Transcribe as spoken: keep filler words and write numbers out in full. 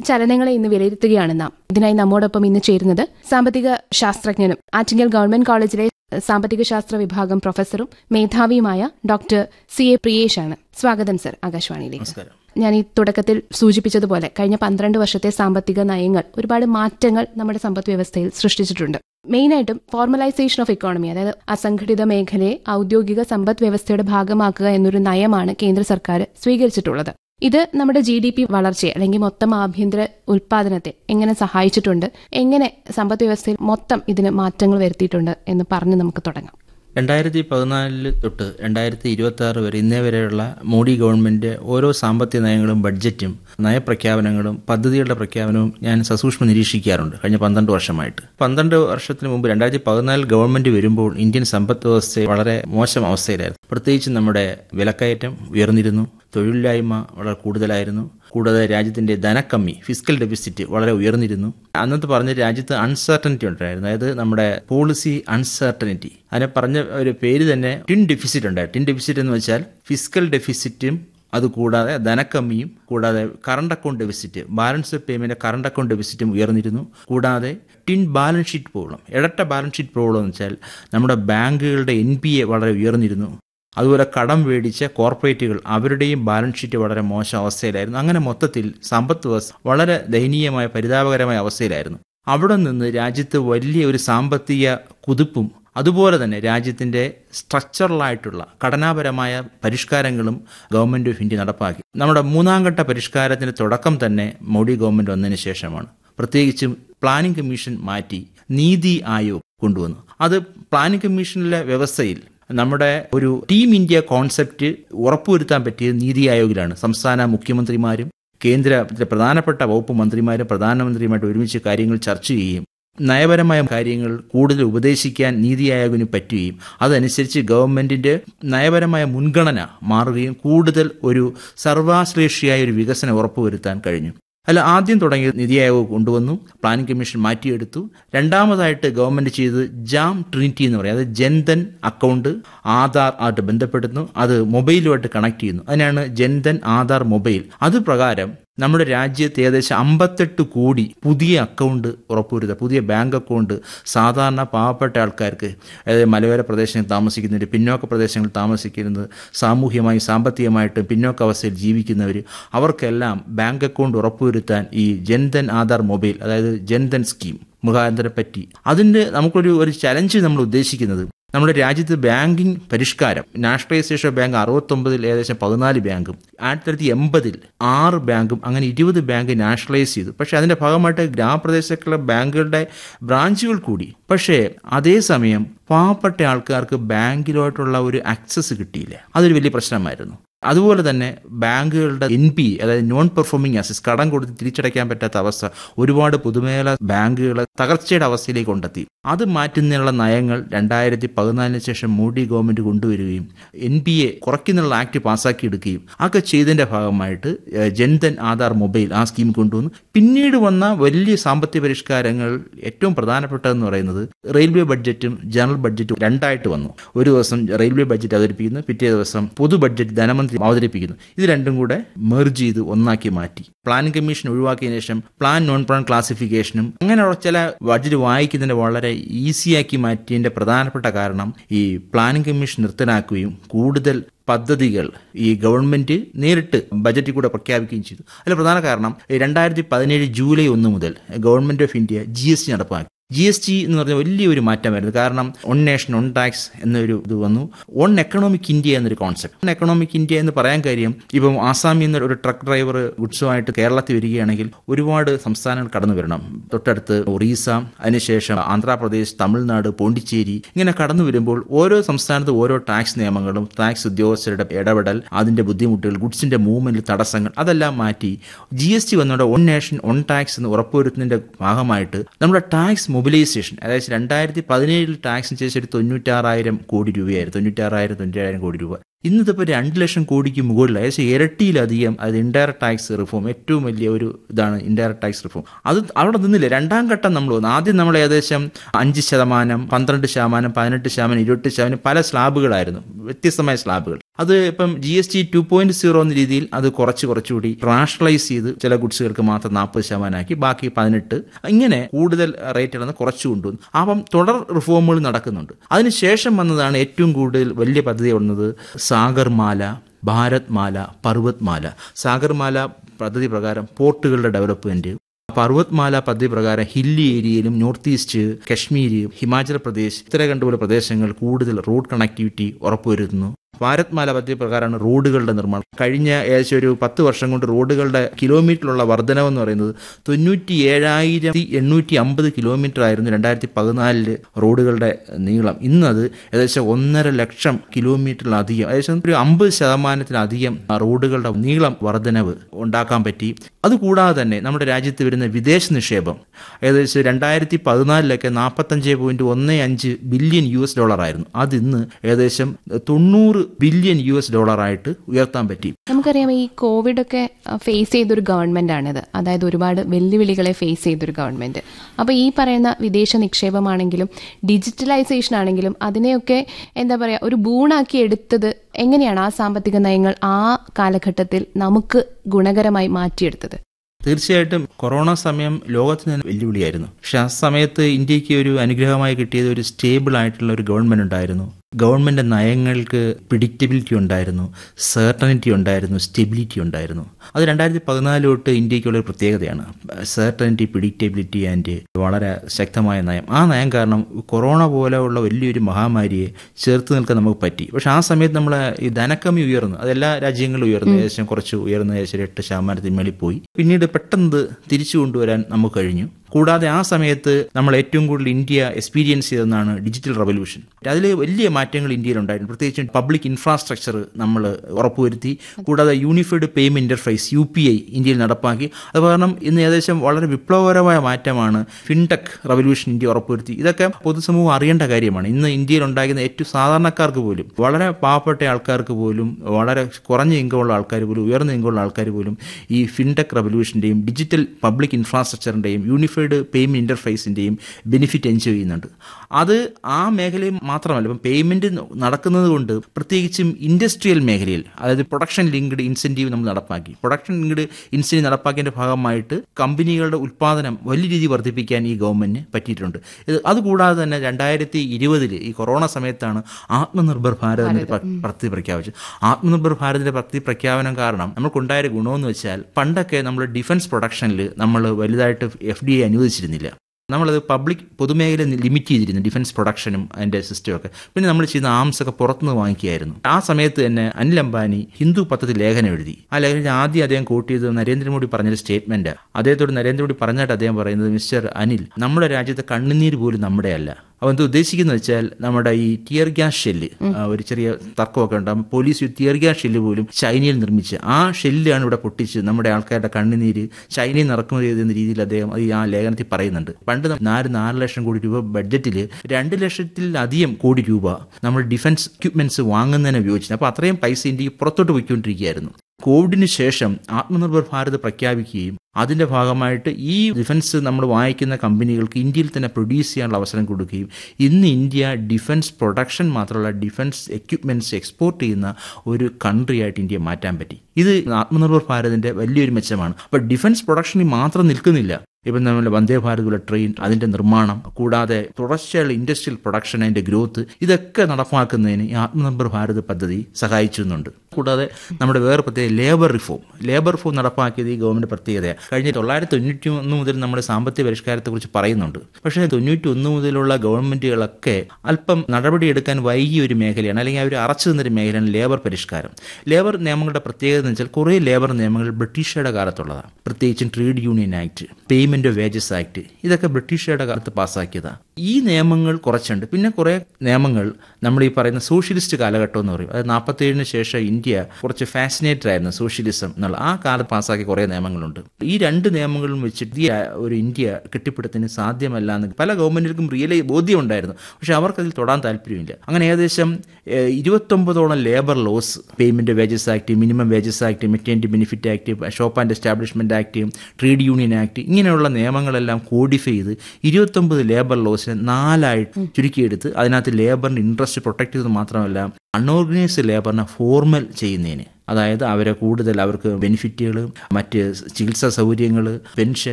ചലനങ്ങളെ ഇന്ന് വിലയിരുത്തുകയാണ് നാം. ഇതിനായി നമ്മോടൊപ്പം ഇന്ന് ചേരുന്നത് സാമ്പത്തിക ശാസ്ത്രജ്ഞനും ആറ്റിങ്ങൽ ഗവൺമെന്റ് കോളേജിലെ സാമ്പത്തിക ശാസ്ത്ര വിഭാഗം പ്രൊഫസറും മേധാവിയുമായ ഡോക്ടർ സി എ പ്രിയേഷാണ്. സ്വാഗതം സർ ആകാശവാണിയിലേക്ക്. ഞാൻ ഈ തുടക്കത്തിൽ സൂചിപ്പിച്ചതുപോലെ കഴിഞ്ഞ പന്ത്രണ്ട് വർഷത്തെ സാമ്പത്തിക നയങ്ങൾ ഒരുപാട് മാറ്റങ്ങൾ നമ്മുടെ സമ്പദ് വ്യവസ്ഥയിൽ സൃഷ്ടിച്ചിട്ടുണ്ട്. മെയിനായിട്ടും ഫോർമലൈസേഷൻ ഓഫ് ഇക്കോണമി, അതായത് അസംഘടിത മേഖലയെ ഔദ്യോഗിക സമ്പദ് വ്യവസ്ഥയുടെ ഭാഗമാക്കുക എന്നൊരു നയമാണ് കേന്ദ്ര സർക്കാർ സ്വീകരിച്ചിട്ടുള്ളത്. ഇത് നമ്മുടെ ജി ഡി പി വളർച്ചയെ അല്ലെങ്കിൽ മൊത്തം ആഭ്യന്തര ഉൽപാദനത്തെ എങ്ങനെ സഹായിച്ചിട്ടുണ്ട്, എങ്ങനെ സമ്പദ് വ്യവസ്ഥയിൽ മൊത്തം ഇതിന് മാറ്റങ്ങൾ വരുത്തിയിട്ടുണ്ട് എന്ന് പറഞ്ഞ് നമുക്ക് തുടങ്ങാം. രണ്ടായിരത്തി പതിനാലില് തൊട്ട് രണ്ടായിരത്തി ഇരുപത്തി ആറ് വരെ ഇന്നേ വരെയുള്ള മോഡി ഗവൺമെന്റ് ഓരോ സാമ്പത്തിക നയങ്ങളും ബഡ്ജറ്റും നയപ്രഖ്യാപനങ്ങളും പദ്ധതികളുടെ പ്രഖ്യാപനവും ഞാൻ സസൂക്ഷ്മം നിരീക്ഷിക്കാറുണ്ട് കഴിഞ്ഞ പന്ത്രണ്ട് വർഷമായിട്ട്. പന്ത്രണ്ട് വർഷത്തിന് മുമ്പ് രണ്ടായിരത്തി പതിനാലിൽ ഗവൺമെന്റ് വരുമ്പോൾ ഇന്ത്യൻ സമ്പദ് വ്യവസ്ഥ വളരെ മോശം അവസ്ഥയിലായിരുന്നു. പ്രത്യേകിച്ച് നമ്മുടെ വിലക്കയറ്റം ഉയർന്നിരുന്നു, തൊഴിലില്ലായ്മ വളരെ കൂടുതലായിരുന്നു, കൂടാതെ രാജ്യത്തിന്റെ ധനക്കമ്മി ഫിസ്ക്കൽ ഡെഫിസിറ്റ് വളരെ ഉയർന്നിരുന്നു. അന്നത്തെ പറഞ്ഞ രാജ്യത്ത് അൺസർട്ടനിറ്റി ഉണ്ടായിരുന്നു, അതായത് നമ്മുടെ പോളിസി അൺസർട്ടനിറ്റി. അതിനെ പറഞ്ഞ ഒരു പേര് തന്നെ ടിൻ ഡെഫിസിറ്റ് ഉണ്ടായിരുന്നു. ടിൻ ഡെഫിസിറ്റ് എന്ന് വെച്ചാൽ ഫിസ്ക്കൽ ഡെഫിസിറ്റും അതുകൂടാതെ ധനക്കമ്മിയും കൂടാതെ current account deficit, balance of payment current account ഡെഫിസിറ്റും ഉയർന്നിരുന്നു. കൂടാതെ ടിൻ ബാലൻസ് ഷീറ്റ് പ്രോബ്ലം, ഇരട്ട ബാലൻസ് ഷീറ്റ് പ്രോബ്ലം എന്ന് വെച്ചാൽ നമ്മുടെ ബാങ്കുകളുടെ എൻ പി എ വളരെ ഉയർന്നിരുന്നു. അതുപോലെ കടം മേടിച്ച കോർപ്പറേറ്റുകൾ അവരുടെയും ബാലൻസ് ഷീറ്റ് വളരെ മോശം അവസ്ഥയിലായിരുന്നു. അങ്ങനെ മൊത്തത്തിൽ സമ്പദ് വ്യവസ്ഥ വളരെ ദയനീയമായ പരിതാപകരമായ അവസ്ഥയിലായിരുന്നു. അവിടെ നിന്ന് രാജ്യത്ത് വലിയ ഒരു സാമ്പത്തിക കുതിപ്പും അതുപോലെ തന്നെ രാജ്യത്തിന്റെ സ്ട്രക്ചറലായിട്ടുള്ള ഘടനാപരമായ പരിഷ്കാരങ്ങളും ഗവൺമെന്റ് ഓഫ് ഇന്ത്യ നടപ്പാക്കി. നമ്മുടെ മൂന്നാം ഘട്ട പരിഷ്കാരത്തിന്റെ തുടക്കം തന്നെ മോഡി ഗവൺമെന്റ് വന്നതിന് ശേഷമാണ്. പ്രത്യേകിച്ചും പ്ലാനിംഗ് കമ്മീഷൻ മാറ്റി നീതി ആയോഗ് കൊണ്ടുവന്നു. അത് പ്ലാനിംഗ് കമ്മീഷനിലെ വ്യവസ്ഥയിൽ നമ്മുടെ ഒരു ടീം ഇന്ത്യ കോൺസെപ്റ്റ് ഉറപ്പുവരുത്താൻ പറ്റിയത് നീതി ആയോഗിലാണ്. സംസ്ഥാന മുഖ്യമന്ത്രിമാരും കേന്ദ്ര പ്രധാനപ്പെട്ട വകുപ്പ് മന്ത്രിമാരും പ്രധാനമന്ത്രിയുമായിട്ട് ഒരുമിച്ച് കാര്യങ്ങൾ ചർച്ച ചെയ്യുകയും നയപരമായ കാര്യങ്ങൾ കൂടുതൽ ഉപദേശിക്കാൻ നീതി ആയോഗിന് പറ്റുകയും അതനുസരിച്ച് ഗവൺമെന്റിന്റെ നയപരമായ മുൻഗണന മാറുകയും കൂടുതൽ ഒരു സർവാശ്ലേഷിയായ ഒരു വികസനം ഉറപ്പുവരുത്താൻ കഴിഞ്ഞു. അല്ല, ആദ്യം തുടങ്ങിയ നീതി ആയോഗ് കൊണ്ടുവന്നു, പ്ലാനിംഗ് കമ്മീഷൻ മാറ്റിയെടുത്തു. രണ്ടാമതായിട്ട് ഗവൺമെന്റ് ചെയ്തത് ജാം ട്രിനിറ്റി എന്ന് പറയും, അതായത് ജൻധൻ അക്കൗണ്ട് ആധാർ ആയിട്ട് ബന്ധപ്പെടുന്നു, അത് മൊബൈലുമായിട്ട് കണക്ട് ചെയ്യുന്നു. അതിനാണ് ജൻധൻ ആധാർ മൊബൈൽ. അത് പ്രകാരം നമ്മുടെ രാജ്യത്ത് ഏകദേശം അമ്പത്തെട്ട് കോടി പുതിയ അക്കൗണ്ട് ഉറപ്പുവരുത്തുക, പുതിയ ബാങ്ക് അക്കൗണ്ട് സാധാരണ പാവപ്പെട്ട ആൾക്കാർക്ക്, അതായത് മലയോര പ്രദേശങ്ങളിൽ താമസിക്കുന്നവർ, പിന്നോക്ക പ്രദേശങ്ങളിൽ താമസിക്കുന്നത്, സാമൂഹ്യമായും സാമ്പത്തികമായിട്ടും പിന്നോക്ക അവസ്ഥയിൽ ജീവിക്കുന്നവർ, അവർക്കെല്ലാം ബാങ്ക് അക്കൗണ്ട് ഉറപ്പുവരുത്താൻ ഈ ജൻധൻ ആധാർ മൊബൈൽ, അതായത് ജൻധൻ സ്കീം മുഖാന്തരം പറ്റി. അതിൻ്റെ നമുക്കൊരു ഒരു ചലഞ്ച് നമ്മൾ ഉദ്ദേശിക്കുന്നത് നമ്മുടെ രാജ്യത്ത് ബാങ്കിങ് പരിഷ്കാരം, നാഷണലൈസേഷൻ ഓഫ് ബാങ്ക് അറുപത്തൊമ്പതിൽ ഏകദേശം പതിനാല് ബാങ്കും ആയിരത്തി തൊള്ളായിരത്തി എൺപതിൽ ആറ് ബാങ്കും അങ്ങനെ ഇരുപത് ബാങ്ക് നാഷണലൈസ് ചെയ്തു. പക്ഷേ അതിൻ്റെ ഭാഗമായിട്ട് ഗ്രാമപ്രദേശത്തുള്ള ബാങ്കുകളുടെ ബ്രാഞ്ചുകൾ കൂടി. പക്ഷേ അതേസമയം പാവപ്പെട്ട ആൾക്കാർക്ക് ബാങ്കിലോട്ടുള്ള ഒരു ആക്സസ് കിട്ടിയില്ല. അതൊരു വലിയ പ്രശ്നമായിരുന്നു. അതുപോലെ തന്നെ ബാങ്കുകളുടെ എൻ പി, അതായത് നോൺ പെർഫോമിംഗ് അസറ്റ്സ്, കടം കൊടുത്ത് തിരിച്ചടയ്ക്കാൻ പറ്റാത്ത അവസ്ഥ ഒരുപാട് പൊതുമേഖലാ ബാങ്കുകളെ തകർച്ചയുടെ അവസ്ഥയിലേക്ക് കൊണ്ടെത്തി. അത് മാറ്റുന്നതിനുള്ള നയങ്ങൾ രണ്ടായിരത്തി പതിനാലിന് ശേഷം മോഡി ഗവൺമെന്റ് കൊണ്ടുവരികയും എൻ പി എ കുറയ്ക്കുന്നുള്ള ആക്ട് പാസ്സാക്കിയെടുക്കുകയും ഒക്കെ ചെയ്തതിന്റെ ഭാഗമായിട്ട് ജൻധൻ ആധാർ മൊബൈൽ ആ സ്കീം കൊണ്ടുവന്നു. പിന്നീട് വന്ന വലിയ സാമ്പത്തിക പരിഷ്കാരങ്ങൾ ഏറ്റവും പ്രധാനപ്പെട്ടതെന്ന് പറയുന്നത് റെയിൽവേ ബഡ്ജറ്റും ജനറൽ ബഡ്ജറ്റും രണ്ടായിട്ട് വന്നു. ഒരു ദിവസം റെയിൽവേ ബഡ്ജറ്റ് അവതരിപ്പിക്കുന്നു, പിറ്റേ ദിവസം പൊതു ബഡ്ജറ്റ് ധനമന്ത്രി അവതരിപ്പിക്കുന്നു. ഇത് രണ്ടും കൂടെ മെർജ് ചെയ്ത് ഒന്നാക്കി മാറ്റി. പ്ലാനിംഗ് കമ്മീഷൻ ഒഴിവാക്കിയതിനു ശേഷം പ്ലാൻ നോൺ പ്ലാൻ ക്ലാസിഫിക്കേഷനും അങ്ങനെയുള്ള ചില ബഡ്ജറ്റ് വായിക്കുന്നതിന് വളരെ ഈസിയാക്കി മാറ്റിയതിന്റെ പ്രധാനപ്പെട്ട കാരണം ഈ പ്ലാനിംഗ് കമ്മീഷൻ നിർത്തലാക്കുകയും കൂടുതൽ പദ്ധതികൾ ഈ ഗവൺമെന്റ് നേരിട്ട് ബജറ്റിൽ കൂടെ പ്രഖ്യാപിക്കുകയും ചെയ്തു. അതിൽ പ്രധാന കാരണം രണ്ടായിരത്തി പതിനേഴ് ജൂലൈ ഒന്ന് മുതൽ government of India G S T നടപ്പാക്കി. ജി എസ് ടി എന്ന് പറഞ്ഞാൽ വലിയൊരു മാറ്റമായിരുന്നു. കാരണം ഒൺ നേഷൻ ഒൺ ടാക്സ് എന്നൊരു ഇത് വന്നു. ഒൺ എക്കണോമിക് ഇന്ത്യ എന്നൊരു കോൺസെപ്റ്റ്. ഒൺ എക്കണോമിക് ഇന്ത്യ എന്ന് പറയാൻ കാര്യം, ഇപ്പം ആസാമിൽ നിന്ന് ഒരു ട്രക്ക് ഡ്രൈവർ ഗുഡ്സുമായിട്ട് കേരളത്തിൽ വരികയാണെങ്കിൽ ഒരുപാട് സംസ്ഥാനങ്ങൾ കടന്നു വരണം. തൊട്ടടുത്ത് ഒറീസ, അതിനുശേഷം ആന്ധ്രാപ്രദേശ്, തമിഴ്നാട്, പോണ്ടിച്ചേരി, ഇങ്ങനെ കടന്നു വരുമ്പോൾ ഓരോ സംസ്ഥാനത്ത് ഓരോ ടാക്സ് നിയമങ്ങളും ടാക്സ് ഉദ്യോഗസ്ഥരുടെ ഇടപെടൽ, അതിന്റെ ബുദ്ധിമുട്ടുകൾ, ഗുഡ്സിന്റെ മൂവ്മെന്റിൽ തടസ്സങ്ങൾ, അതെല്ലാം മാറ്റി G S T വന്നോടെ one nation one tax എന്ന് ഉറപ്പുവരുത്തുന്നതിന്റെ ഭാഗമായിട്ട് നമ്മുടെ ടാക്സ് മൊബിലൈസേഷൻ, അതായത് രണ്ടായിരത്തി പതിനേഴിൽ ടാക്സിന് ശേഷം ഒരു തൊണ്ണൂറ്റാറായിരം കോടി രൂപയായിരുന്നു. തൊണ്ണൂറ്റാറായിരം തൊണ്ണൂറ്റായിരം കോടി രൂപ ഇന്നിപ്പോൾ രണ്ട് ലക്ഷം കോടിക്ക് മുകളിൽ, ഏകദേശം ഇരട്ടിയിലധികം. അത് ഇൻഡയറക്ട് ടാക്സ് റിഫോം ഏറ്റവും വലിയ ഒരു ഇതാണ് ഇൻഡയറക്ട് ടാക്സ് റിഫോം. അത് അവിടെ നിന്നില്ല. രണ്ടാം ഘട്ടം നമ്മൾ വന്നു. ആദ്യം നമ്മൾ ഏകദേശം അഞ്ച് ശതമാനം പന്ത്രണ്ട് ശതമാനം പതിനെട്ട് ശതമാനം ഇരുപത്തി ശതമാനം പല സ്ലാബുകളായിരുന്നു, വ്യത്യസ്തമായ സ്ലാബുകൾ. അത് ഇപ്പം G S T two point zero എന്ന രീതിയിൽ അത് കുറച്ച് കുറച്ചുകൂടി റാഷണലൈസ് ചെയ്ത് ചില ഗുഡ്സുകൾക്ക് മാത്രം നാൽപ്പത് ശതമാനമാക്കി, ബാക്കി പതിനെട്ട്, ഇങ്ങനെ കൂടുതൽ റേറ്റ് ഇടന്ന് കുറച്ചു കൊണ്ടുവന്നു. അപ്പം തുടർ റിഫോമുകൾ നടക്കുന്നുണ്ട്. അതിനുശേഷം വന്നതാണ് ഏറ്റവും കൂടുതൽ വലിയ പദ്ധതി വന്നത് സാഗർമാല, ഭാരത്മാല, പർവത്മാല. സാഗർമാല പദ്ധതി പ്രകാരം പോർട്ടുകളുടെ ഡെവലപ്മെന്റ്, പർവത്മാല പദ്ധതി പ്രകാരം ഹില്ലി ഏരിയയിലും നോർത്ത് ഈസ്റ്റ്, കശ്മീർ, ഹിമാചൽ പ്രദേശ്, ഉത്തരാഖണ്ഡ് പോലെ പ്രദേശങ്ങൾ കൂടുതൽ റോഡ് കണക്ടിവിറ്റി ഉറപ്പുവരുത്തുന്നു. ഭാരത്മാല പദ്ധതി പ്രകാരമാണ് റോഡുകളുടെ നിർമ്മാണം. കഴിഞ്ഞ ഏകദേശം ഒരു പത്ത് വർഷം കൊണ്ട് റോഡുകളുടെ കിലോമീറ്ററിലുള്ള വർധനവെന്ന് പറയുന്നത് തൊണ്ണൂറ്റി ഏഴായിരത്തി എണ്ണൂറ്റി അമ്പത് കിലോമീറ്റർ ആയിരുന്നു രണ്ടായിരത്തി പതിനാലില് റോഡുകളുടെ നീളം. ഇന്നത് ഏകദേശം ഒന്നര ലക്ഷം കിലോമീറ്ററിലധികം, ഏകദേശം ഒരു അമ്പത് ശതമാനത്തിലധികം റോഡുകളുടെ നീളം വർധനവ് ഉണ്ടാക്കാൻ പറ്റി. അതുകൂടാതെ തന്നെ നമ്മുടെ രാജ്യത്ത് വരുന്ന വിദേശ നിക്ഷേപം ഏകദേശം രണ്ടായിരത്തി പതിനാലിലൊക്കെ നാൽപ്പത്തഞ്ച് പോയിന്റ് ഒന്ന് അഞ്ച് ബില്യൺ യു എസ് ഡോളർ ആയിരുന്നു. അതിന്ന് ഏകദേശം തൊണ്ണൂറ് ബില്യൺ യു എസ് ഡോളർ ആയിട്ട് ഉയർത്താൻ പറ്റി. നമുക്കറിയാം, ഈ കോവിഡ് ഒക്കെ ഫേസ് ചെയ്തൊരു ഗവൺമെന്റ് ആണിത്. അതായത് ഒരുപാട് വെല്ലുവിളികളെ ഫേസ് ചെയ്തൊരു ഗവൺമെന്റ്. അപ്പോൾ ഈ പറയുന്ന വിദേശ നിക്ഷേപമാണെങ്കിലും ഡിജിറ്റലൈസേഷൻ ആണെങ്കിലും അതിനെയൊക്കെ എന്താ പറയുക ഒരു ബൂണാക്കി എടുത്തത് എങ്ങനെയാണ് ആ സാമ്പത്തിക നയങ്ങൾ ആ കാലഘട്ടത്തിൽ നമുക്ക് ഗുണകരമായി മാറ്റിയെടുത്തത്? തീർച്ചയായിട്ടും കൊറോണ സമയം ലോകത്തിന് വെല്ലുവിളിയായിരുന്നു. പക്ഷെ ആ സമയത്ത് ഇന്ത്യക്ക് ഒരു അനുഗ്രഹമായി കിട്ടിയത് ഒരു സ്റ്റേബിൾ ആയിട്ടുള്ള ഒരു ഗവൺമെന്റ് ഉണ്ടായിരുന്നു. ഗവൺമെന്റ് നയങ്ങൾക്ക് പ്രിഡിക്റ്റബിലിറ്റി ഉണ്ടായിരുന്നു, സെർട്ടനിറ്റി ഉണ്ടായിരുന്നു, സ്റ്റെബിലിറ്റി ഉണ്ടായിരുന്നു. അത് രണ്ടായിരത്തി പതിനാല് തൊട്ട് ഇന്ത്യക്കുള്ളൊരു പ്രത്യേകതയാണ്. സെർട്ടനിറ്റി, പ്രിഡിക്റ്റബിലിറ്റി ആൻഡ് വളരെ ശക്തമായ നയം. ആ നയം കാരണം കൊറോണ പോലെയുള്ള വലിയൊരു മഹാമാരിയെ ചെറുത്ത് നിൽക്കാൻ നമുക്ക് പറ്റി. പക്ഷെ ആ സമയത്ത് നമ്മൾ ഈ ധനക്കമ്മി ഉയർന്നു, അതെല്ലാ രാജ്യങ്ങളിലും ഉയർന്നു, ഏകദേശം കുറച്ച് ഉയർന്ന ഏകദേശം എട്ട് ശതമാനത്തിന് മേളിൽ പോയി. പിന്നീട് പെട്ടെന്ന് തിരിച്ചു കൊണ്ടുവരാൻ നമുക്ക് കഴിഞ്ഞു. കൂടാതെ ആ സമയത്ത് നമ്മൾ ഏറ്റവും കൂടുതൽ ഇന്ത്യ എക്സ്പീരിയൻസ് ചെയ്തെന്നാണ് ഡിജിറ്റൽ റവല്യൂഷൻ. അതിൽ വലിയ മാറ്റങ്ങൾ ഇന്ത്യയിലുണ്ടായിരുന്നു. പ്രത്യേകിച്ചും പബ്ലിക് ഇൻഫ്രാസ്ട്രക്ചർ നമ്മൾ ഉറപ്പുവരുത്തി. കൂടാതെ unified payment interface U P I ഇന്ത്യയിൽ നടപ്പാക്കി. അത് കാരണം ഇന്ന് ഏകദേശം വളരെ വിപ്ലവകരമായ മാറ്റമാണ് ഫിൻടെക് റവല്യൂഷൻ ഇന്ത്യ ഉറപ്പുവരുത്തി. ഇതൊക്കെ പൊതുസമൂഹം അറിയേണ്ട കാര്യമാണ്. ഇന്ന് ഇന്ത്യയിൽ ഉണ്ടാകുന്ന ഏറ്റവും സാധാരണക്കാർക്ക് പോലും, വളരെ പാവപ്പെട്ട ആൾക്കാർക്ക് പോലും, വളരെ കുറഞ്ഞ ഇൻകമുള്ള ആൾക്കാർ പോലും, ഉയർന്ന ഇൻകമുള്ള ആൾക്കാർ പോലും ഈ fintech റവല്യൂഷൻ്റെയും digital public ഇൻഫ്രാസ്ട്രക്ചറിൻ്റെയും unified payment ഇന്റർഫേസിന്റെയും benefit enjoy ചെയ്യുന്നുണ്ട്. അത് ആ മേഖലയിൽ മാത്രമല്ല, ഇപ്പം പേയ്മെന്റ് നടക്കുന്നത് കൊണ്ട് പ്രത്യേകിച്ചും ഇൻഡസ്ട്രിയൽ മേഖലയിൽ, അതായത് പ്രൊഡക്ഷൻ ലിങ്ക്ഡ് ഇൻസെന്റീവ് നമ്മൾ നടപ്പാക്കി. പ്രൊഡക്ഷൻ ലിങ്ക്ഡ് ഇൻസെന്റീവ് നടപ്പാക്കിയതിന്റെ ഭാഗമായിട്ട് കമ്പനികളുടെ ഉൽപ്പാദനം വലിയ രീതിയിൽ വർദ്ധിപ്പിക്കാൻ ഈ ഗവൺമെന്റിന് പറ്റിയിട്ടുണ്ട്. ഇത് അതുകൂടാതെ തന്നെ രണ്ടായിരത്തി ഇരുപതില് ഈ കൊറോണ സമയത്താണ് ആത്മനിർഭർ ഭാരത് എന്ന പദ്ധതി പ്രഖ്യാപിച്ചത്. ആത്മനിർഭർ ഭാരതിന്റെ പദ്ധതി പ്രഖ്യാപനം കാരണം നമുക്കുണ്ടായ ഗുണമെന്ന് വെച്ചാൽ, പണ്ടൊക്കെ നമ്മൾ ഡിഫൻസ് പ്രൊഡക്ഷനിൽ നമ്മൾ വലുതായിട്ട് എഫ് ഡി എ അനുവദിച്ചിരുന്നില്ല. നമ്മളത് പബ്ലിക് പൊതുമേഖല ലിമിറ്റ് ചെയ്തിരുന്നു, ഡിഫൻസ് പ്രൊഡക്ഷനും അതിൻ്റെ സിസ്റ്റമൊക്കെ. പിന്നെ നമ്മൾ ചെയ്യുന്ന ആംസ് ഒക്കെ പുറത്തുനിന്ന് വാങ്ങിക്കുകയായിരുന്നു. ആ സമയത്ത് തന്നെ അനിൽ അംബാനി ഹിന്ദു പത്രത്തിൽ ലേഖനം എഴുതി. ആ ലേഖനത്തിൽ ആദ്യം അദ്ദേഹം കോട്ട് ചെയ്തത് നരേന്ദ്രമോദി പറഞ്ഞൊരു സ്റ്റേറ്റ്മെന്റ്. അദ്ദേഹത്തോട് നരേന്ദ്രമോദി പറഞ്ഞിട്ട് അദ്ദേഹം പറയുന്നത്, മിസ്റ്റർ അനിൽ, നമ്മുടെ രാജ്യത്തെ കണ്ണുനീര് പോലും നമ്മുടെ അല്ല. അപ്പോൾ എന്ത് ഉദ്ദേശിക്കുന്നത് വെച്ചാൽ, നമ്മുടെ ഈ ടിയർ ഗ്യാസ് ഷെല്ല്, ഒരു ചെറിയ തർക്കമൊക്കെ ഉണ്ടാകും, പോലീസ് ടിയർ ഗ്യാസ് ഷെല്ല് പോലും ചൈനയിൽ നിർമ്മിച്ച് ആ ഷെല്ലാണ് ഇവിടെ പൊട്ടിച്ച് നമ്മുടെ ആൾക്കാരുടെ കണ്ണുനീര് ചൈനയിൽ ഇറക്കുമതി ചെയ്തെന്ന രീതിയിൽ അദ്ദേഹം ആ ലേഖനത്തിൽ പറയുന്നുണ്ട്. പണ്ട് നാല് നാല് ലക്ഷം കോടി രൂപ ബഡ്ജറ്റിൽ രണ്ട് ലക്ഷത്തിലധികം കോടി രൂപ നമ്മൾ ഡിഫൻസ് എക്യുപ്മെന്റ്സ് വാങ്ങുന്നതിന് ഉപയോഗിച്ചത്. അപ്പോൾ അത്രയും പൈസ ഇന്ത്യക്ക് പുറത്തോട്ട് പോയിക്കൊണ്ടിരിക്കുകയായിരുന്നു. കോവിഡിന് ശേഷം ആത്മനിർഭർ ഭാരത് പ്രഖ്യാപിക്കുകയും അതിൻ്റെ ഭാഗമായിട്ട് ഈ ഡിഫൻസ് നമ്മൾ വാങ്ങിക്കുന്ന കമ്പനികൾക്ക് ഇന്ത്യയിൽ തന്നെ പ്രൊഡ്യൂസ് ചെയ്യാനുള്ള അവസരം കൊടുക്കുകയും ഇന്ന് ഇന്ത്യ ഡിഫൻസ് പ്രൊഡക്ഷൻ മാത്രമല്ല ഡിഫൻസ് എക്യുപ്മെൻറ്റ്സ് എക്സ്പോർട്ട് ചെയ്യുന്ന ഒരു കൺട്രി ആയിട്ട് ഇന്ത്യ മാറ്റാൻ പറ്റി. ഇത് ആത്മനിർഭർ ഭാരതിൻ്റെ വലിയൊരു മെച്ചമാണ്. അപ്പോൾ ഡിഫൻസ് പ്രൊഡക്ഷനിൽ മാത്രം നിൽക്കുന്നില്ല. ഇപ്പം നമ്മൾ വന്ദേ ഭാരതുള്ള ട്രെയിൻ, അതിൻ്റെ നിർമ്മാണം, കൂടാതെ തുടർച്ചയായുള്ള ഇൻഡസ്ട്രിയൽ പ്രൊഡക്ഷൻ, അതിൻ്റെ ഗ്രോത്ത്, ഇതൊക്കെ നടപ്പാക്കുന്നതിന് ഈ ആത്മനിർഭർ ഭാരത് പദ്ധതി സഹായിച്ചുന്നുണ്ട്. കൂടാതെ നമ്മുടെ വേറെ പ്രത്യേക ലേബർ റിഫോം ലേബർ റിഫോം നടപ്പാക്കിയത് ഈ ഗവൺമെൻറ് പ്രത്യേകതയാണ്. കഴിഞ്ഞ തൊള്ളായിരത്തി തൊണ്ണൂറ്റി ഒന്ന് മുതൽ നമ്മുടെ സാമ്പത്തിക പരിഷ്കാരത്തെക്കുറിച്ച് പറയുന്നുണ്ട്. പക്ഷേ തൊണ്ണൂറ്റി ഒന്ന് മുതലുള്ള ഗവൺമെൻറ്റുകളൊക്കെ അല്പം നടപടിയെടുക്കാൻ വൈകിയ ഒരു മേഖലയാണ്, അല്ലെങ്കിൽ അവർ അറച്ചു നിന്നൊരു മേഖലയാണ് ലേബർ പരിഷ്കാരം. ലേബർ നിയമങ്ങളുടെ പ്രത്യേകത എന്ന് വെച്ചാൽ കുറേ ലേബർ നിയമങ്ങൾ ബ്രിട്ടീഷുകാരുടെ കാലത്തുള്ളതാണ്. പ്രത്യേകിച്ചും trade union act, payment of wages act, ഇതൊക്കെ ബ്രിട്ടീഷുകാരുടെ കാലത്ത് പാസ്സാക്കിയതാണ്. ഈ നിയമങ്ങൾ കുറച്ചുണ്ട്. പിന്നെ കുറേ നിയമങ്ങൾ നമ്മൾ ഈ പറയുന്ന സോഷ്യലിസ്റ്റ് കാലഘട്ടം എന്ന് പറയും. അത് നാൽപ്പത്തേഴിന് ശേഷം ഇന്ത്യ കുറച്ച് ഫാസിനേറ്റഡ് ആയിരുന്നു സോഷ്യലിസം എന്നുള്ള ആ കാലത്ത് പാസ്സാക്കിയ കുറേ നിയമങ്ങളുണ്ട്. ഈ രണ്ട് നിയമങ്ങളും വെച്ചിട്ട് ഒരു ഇന്ത്യ കെട്ടിപ്പടുത്തിന് സാധ്യമല്ല എന്ന് പല ഗവൺമെന്റുകൾക്കും റിയലൈ ബോധ്യം ഉണ്ടായിരുന്നു. പക്ഷെ അവർക്കതിൽ തൊടാൻ താല്പര്യമില്ല. അങ്ങനെ ഏകദേശം ഇരുപത്തൊമ്പതോളം labour laws, payment wages act, minimum wages act, maternity benefit act, shop and establishment act, trade union act, ഇങ്ങനെയുള്ള ഇതുപോലുള്ള നിയമങ്ങളെല്ലാം കോഡിഫൈ ചെയ്ത് ഇരുപത്തൊമ്പത് ലേബർ ലോസിനെ നാലായിട്ട് ചുരുക്കിയെടുത്ത് അതിനകത്ത് ലേബറിൻ്റെ ഇൻട്രസ്റ്റ് പ്രൊട്ടക്ട് ചെയ്തത് മാത്രമല്ല അൺഓർഗനൈസ്ഡ് ലേബറിനെ ഫോർമൽ ചെയ്യുന്നതിന്, അതായത് അവരെ കൂടുതൽ അവർക്ക് ബെനിഫിറ്റുകൾ, മറ്റ് ചികിത്സാ സൗകര്യങ്ങൾ, പെൻഷൻ